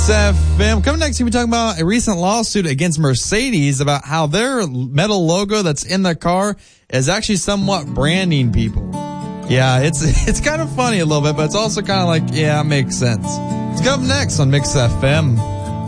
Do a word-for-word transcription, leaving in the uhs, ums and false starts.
Mix F M. Coming next, we'll be talking about a recent lawsuit against Mercedes about how their metal logo that's in the car is actually somewhat branding people. Yeah, it's it's kind of funny a little bit, but it's also kind of like, yeah, it makes sense. It's coming next on Mix F M.